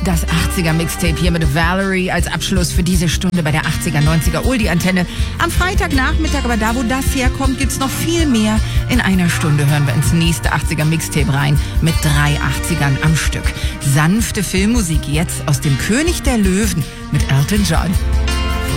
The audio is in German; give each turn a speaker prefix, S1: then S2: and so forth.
S1: Das 80er Mixtape hier mit Valerie als Abschluss für diese Stunde bei der 80er, 90er Oldie-Antenne. Am Freitagnachmittag, aber da, wo das herkommt, gibt's noch viel mehr. In einer Stunde hören wir ins nächste 80er Mixtape rein mit 3 80ern am Stück. Sanfte Filmmusik jetzt aus dem König der Löwen mit Elton John.